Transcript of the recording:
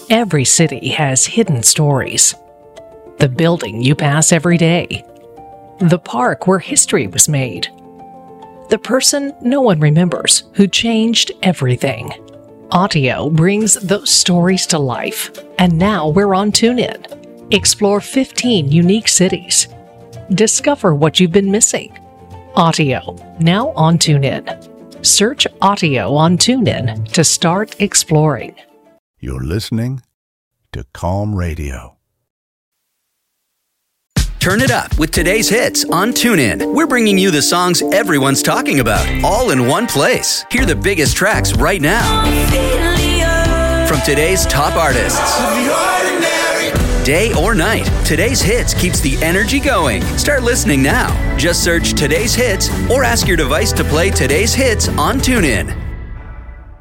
Every city has hidden stories. The building you pass every day. The park where history was made. The person no one remembers who changed everything. Audio brings those stories to life, and now we're on TuneIn. Explore 15 unique cities. Discover what you've been missing. Audio, now on TuneIn. Search Audio on TuneIn to start exploring. You're listening to Calm Radio. Turn it up with today's hits on TuneIn. We're bringing you the songs everyone's talking about, all in one place. Hear the biggest tracks right now. From today's top artists. Day or night, today's hits keeps the energy going. Start listening now. Just search today's hits or ask your device to play today's hits on TuneIn.